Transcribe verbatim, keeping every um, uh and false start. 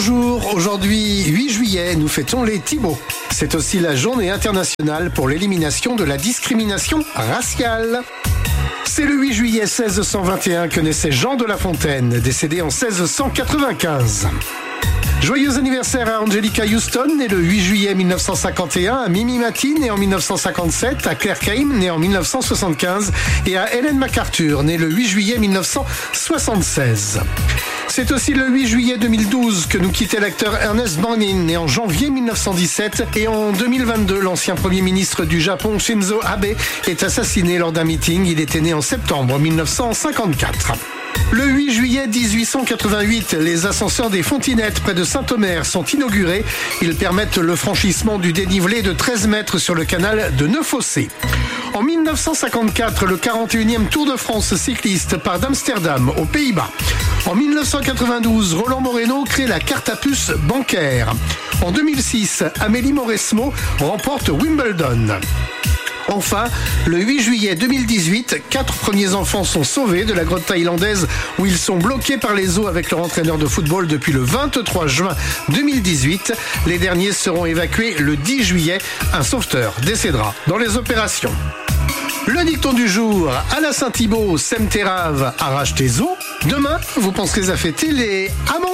Bonjour, aujourd'hui huit juillet, nous fêtons les Thibauts. C'est aussi la journée internationale pour l'élimination de la discrimination raciale. C'est le huit juillet seize cent vingt et un que naissait Jean de La Fontaine, décédé en seize cent quatre-vingt-quinze. Joyeux anniversaire à Angelica Houston, née le huit juillet mille neuf cent cinquante et un, à Mimi Mati, née en mille neuf cent cinquante-sept, à Claire Kame, née en mille neuf cent soixante-quinze, et à Helen MacArthur, née le huit juillet mille neuf cent soixante-seize. C'est aussi le huit juillet deux mille douze que nous quittait l'acteur Ernest Borgnine, né en janvier mille neuf cent dix-sept, et en deux mille vingt-deux, l'ancien premier ministre du Japon, Shinzo Abe, est assassiné lors d'un meeting. Il était né en septembre mille neuf cent cinquante-quatre. Le huit juillet dix-huit cent quatre-vingt-huit, les ascenseurs des Fontinettes près de Saint-Omer sont inaugurés. Ils permettent le franchissement du dénivelé de treize mètres sur le canal de Neuf-Fossés. En mille neuf cent cinquante-quatre, le quarante et unième Tour de France cycliste part d'Amsterdam, aux Pays-Bas. En mille neuf cent quatre-vingt-douze, Roland Moreno crée la carte à puce bancaire. En deux mille six, Amélie Mauresmo remporte Wimbledon. Enfin, le huit juillet deux mille dix-huit, quatre premiers enfants sont sauvés de la grotte thaïlandaise où ils sont bloqués par les eaux avec leur entraîneur de football depuis le vingt-trois juin deux mille dix-huit. Les derniers seront évacués le dix juillet. Un sauveteur décédera dans les opérations. Le dicton du jour, à la Saint-Thibaut, sème tes raves, arrache tes os. Demain, vous penserez à fêter les amants.